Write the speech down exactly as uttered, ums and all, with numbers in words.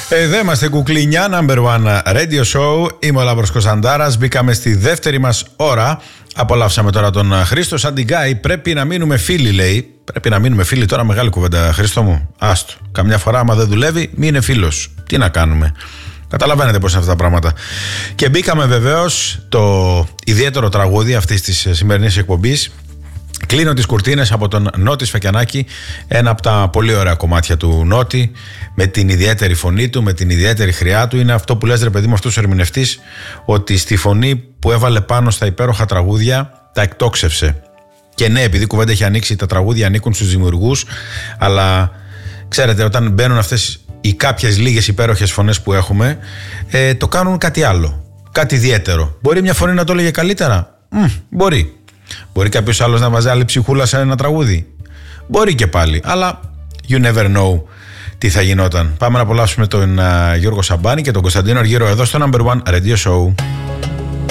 Εδώ είμαστε, κουκλινιά, number one radio show. Είμαι ο Λάμπρος Κωνσταντάρας. Μπήκαμε στη δεύτερη μας ώρα. Απολαύσαμε τώρα τον Χρήστο Σαντιγκάη. Πρέπει να μείνουμε φίλοι, λέει. Πρέπει να μείνουμε φίλοι. Τώρα μεγάλη κουβέντα, Χρήστο μου. Άστο. Καμιά φορά, άμα δεν δουλεύει, μην είναι φίλος. Τι να κάνουμε. Καταλαβαίνετε πώς είναι αυτά τα πράγματα. Και μπήκαμε βεβαίως το ιδιαίτερο τραγούδι αυτής της σημερινής εκπομπής. Κλείνω τις κουρτίνες από τον Νότι Σφακιανάκη, ένα από τα πολύ ωραία κομμάτια του Νότι, με την ιδιαίτερη φωνή του, με την ιδιαίτερη χρειά του. Είναι αυτό που λες, ρε παιδί μου, αυτός ο ερμηνευτής, ότι στη φωνή που έβαλε πάνω στα υπέροχα τραγούδια τα εκτόξευσε. Και ναι, επειδή η κουβέντα έχει ανοίξει, τα τραγούδια ανήκουν στους δημιουργούς, αλλά ξέρετε, όταν μπαίνουν αυτές οι κάποιες λίγες υπέροχες φωνές που έχουμε, ε, το κάνουν κάτι άλλο, κάτι ιδιαίτερο. Μπορεί μια φωνή να το έλεγε καλύτερα, Μ, μπορεί. Μπορεί κάποιος άλλος να βάζει άλλη ψυχούλα σε ένα τραγούδι. Μπορεί και πάλι, αλλά you never know τι θα γινόταν. Πάμε να απολαύσουμε τον uh, Γιώργο Σαμπάνη και τον Κωνσταντίνο Αργύρο εδώ στο number one radio show.